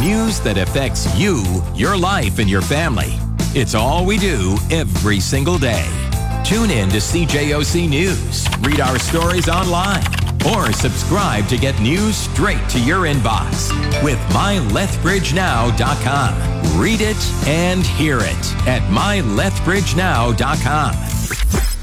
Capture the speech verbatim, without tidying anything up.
News that affects you, your life, and your family. It's all we do every single day. Tune in to C J O C News, read our stories online, or subscribe to get news straight to your inbox with my lethbridge now dot com. Read it and hear it at my lethbridge now dot com.